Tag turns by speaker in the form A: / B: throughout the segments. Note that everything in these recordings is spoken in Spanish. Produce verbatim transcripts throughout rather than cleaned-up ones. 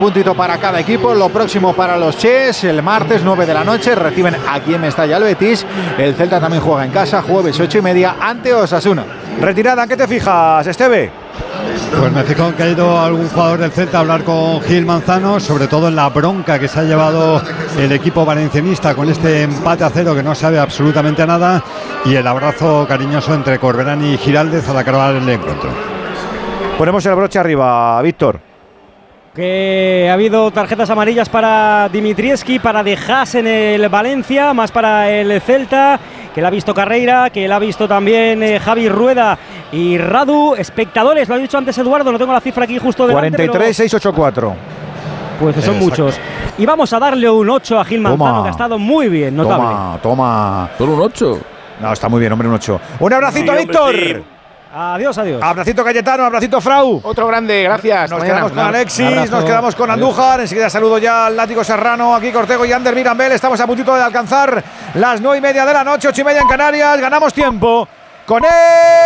A: Puntito para cada equipo. Lo próximo para los Ches, el martes nueve de la noche reciben aquí en Mestalla al Betis. El Celta también juega en casa, jueves ocho y media ante Osasuna.
B: Retirada, ¿en qué te fijas, Esteve?
C: Pues me fijo en que ha ido algún jugador del Celta a hablar con Gil Manzano, sobre todo en la bronca que se ha llevado el equipo valencianista con este empate a cero que no sabe absolutamente a nada, y el abrazo cariñoso entre Corberán y Giraldez al acabar el encuentro.
B: Ponemos el broche arriba, Víctor.
D: Que ha habido tarjetas amarillas para Dimitrievski, para De Haas en el Valencia, más para el Celta, que la ha visto Carreira, que la ha visto también eh, Javi Rueda y Radu. Espectadores, lo ha dicho antes Eduardo, no tengo la cifra aquí justo delante.
B: cuarenta y tres, seiscientos ochenta y cuatro.
D: Pues son Exacto. muchos. Y vamos a darle un ocho a Gil Manzano, toma, que ha estado muy bien, notable.
B: Toma, toma.
E: ¿Solo un ocho?
B: No, está muy bien, hombre, un ocho. Un abracito, sí, Víctor. Sí.
D: Adiós, adiós.
B: Abracito Cayetano, abracito Frau.
E: Otro grande, gracias.
B: Nos
E: Mañana.
B: quedamos con Alexis,
E: Abrazo.
B: nos quedamos con Andújar. Enseguida saludo ya al Látigo Serrano, aquí Cortego y Ander Mirambel. Estamos a puntito de alcanzar las nueve y media de la noche, ocho y media en Canarias. Ganamos tiempo con él.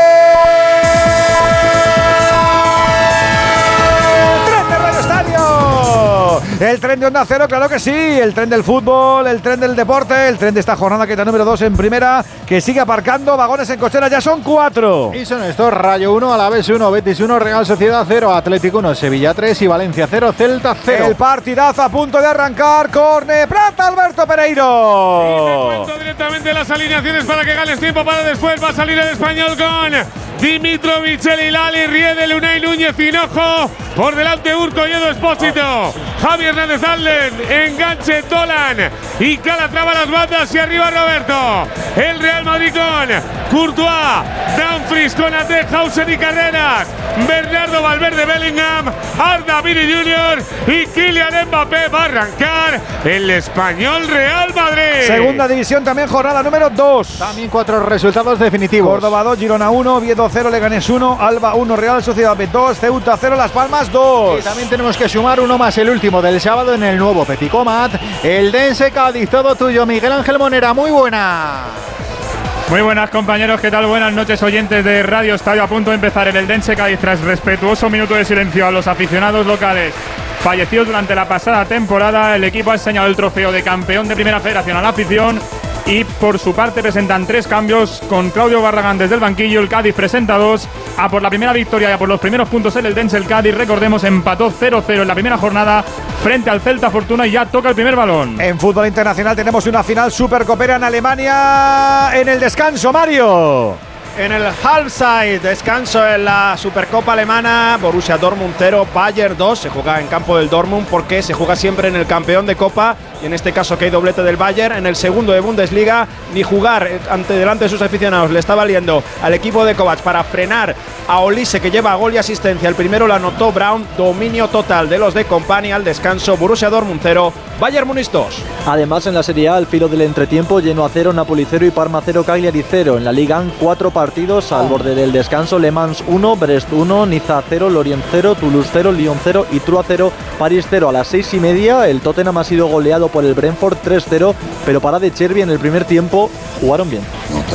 B: El tren de Onda Cero, claro que sí. El tren del fútbol, el tren del deporte, el tren de esta jornada que está número dos en primera, que sigue aparcando vagones en cochera. Ya son cuatro.
A: Y son estos: Rayo uno, Alavés uno, Betis uno, Real Sociedad cero, Atlético uno, Sevilla tres y Valencia cero, Celta cero.
B: El partidazo a punto de arrancar. Corne plata Alberto Pereiro.
F: Y te cuento directamente las alineaciones para que ganes tiempo para después. Va a salir el Español con Dimitrovic, El Hilali, Riedel, Unai Núñez, Hinojo. Por delante Urco y Edu Expósito. Javi Hernández Allen, enganche Dolan y Calatrava las bandas y arriba Roberto. El Real Madrid con Courtois, Dumfries con Ate, Hausen y Carreras, Bernardo Valverde, Bellingham, Arda Vini junior y Kylian Mbappé. Va a arrancar el Español Real Madrid.
B: Segunda división también, jornada número dos.
A: También cuatro resultados definitivos.
B: Córdoba dos, Girona uno, Oviedo cero, Leganés uno, Alba uno, Real Sociedad B dos, Ceuta cero, Las Palmas dos.
A: Y también tenemos que sumar uno más, el último del sábado en el nuevo Petit Comat. El Dense Cádiz, todo tuyo, Miguel Ángel Monera. Muy buena.
G: Muy buenas, compañeros, ¿qué tal? Buenas noches, oyentes de Radio Estadio. A punto de empezar en el Dense Cádiz tras respetuoso minuto de silencio a los aficionados locales fallecidos durante la pasada temporada. El equipo ha enseñado el trofeo de campeón de Primera Federación a la afición y por su parte presentan tres cambios con Claudio Barragán desde el banquillo. El Cádiz presenta dos. A por la primera victoria y a por los primeros puntos en el Dense. El Cádiz, recordemos, empató cero cero en la primera jornada frente al Celta Fortuna y ya toca el primer balón.
B: En fútbol internacional tenemos una final supercopera en Alemania en el descanso, Mario.
H: En el Halbzeit, descanso en la Supercopa Alemana, Borussia Dortmund cero, Bayern dos, se juega en campo del Dortmund porque se juega siempre en el campeón de Copa, y en este caso que hay doblete del Bayern. En el segundo de Bundesliga, ni jugar ante delante de sus aficionados le está valiendo al equipo de Kovac para frenar a Olise, que lleva gol y asistencia. El primero lo anotó Braun, dominio total de los de Company. Al descanso, Borussia Dortmund cero, Bayern Múnich dos.
I: Además, en la Serie A, al filo del entretiempo, Genoa cero, Napoli cero y Parma cero, Cagliari cero. En la Liga A, cuatro partidos al borde del descanso: Le Mans uno, Brest uno, Niza cero, Lorient cero, Toulouse cero, Lyon cero y Troyes cero, París cero. A las seis y media, el Tottenham ha sido goleado por el Brentford tres cero, pero para De Chervi en el primer tiempo jugaron bien.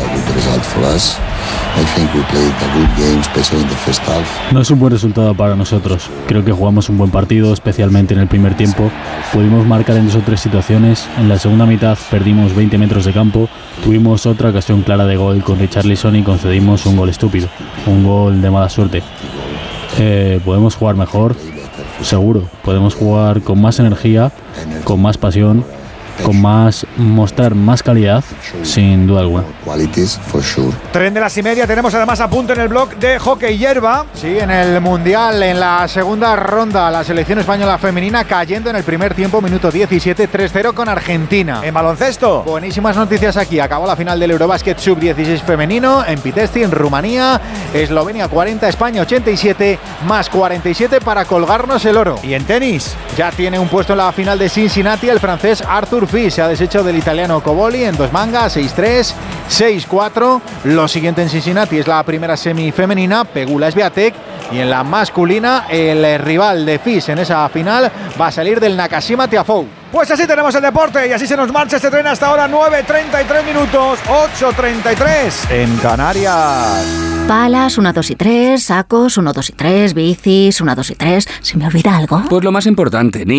J: No es un buen resultado para nosotros. Creo que jugamos un buen partido, especialmente en el primer tiempo. Pudimos marcar en dos o tres situaciones. En la segunda mitad perdimos veinte metros de campo. Tuvimos otra ocasión clara de gol con Richarlison y concedimos un gol estúpido. Un gol de mala suerte. Eh, ¿Podemos jugar mejor? Seguro. Podemos jugar con más energía, con más pasión, con más, mostrar más calidad, sin duda alguna.
B: Tren de las y media, tenemos además a punto en el blog de hockey hierba.
A: Sí, en el Mundial, en la segunda ronda, la selección española femenina cayendo en el primer tiempo, minuto diecisiete, tres cero con Argentina.
B: En baloncesto,
A: buenísimas noticias aquí. Acabó la final del Eurobasket sub dieciséis femenino en Pitești, en Rumanía. Eslovenia cuarenta, España ochenta y siete, más cuarenta y siete para colgarnos el oro.
B: Y en tenis,
A: ya tiene un puesto en la final de Cincinnati el francés Arthur Fils. Se ha deshecho del italiano Coboli en dos mangas, seis tres, seis cuatro. Lo siguiente en Cincinnati es la primera semi femenina, Pegula Swiatek Y en la masculina, el rival de F I S en esa final va a salir del Nakashima Tiafoe.
B: Pues así tenemos el deporte y así se nos marcha este tren hasta ahora, nueve treinta y tres minutos, ocho treinta y tres en Canarias.
E: Palas, uno, dos y tres, sacos, uno, dos y tres, bicis, uno, dos y tres. ¿Se me olvida algo?
K: Pues lo más importante, ni